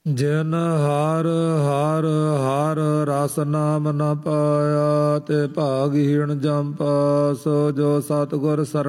ਜਿਨ ਹਰ ਹਰ ਹਰ ਰਸ ਨਾਮ ਨ ਪਾਇਆ ਤੇ ਭਾਗਹੀਣ ਜੰਪਾ। ਸੋ ਜੋ ਸਤਿਗੁਰ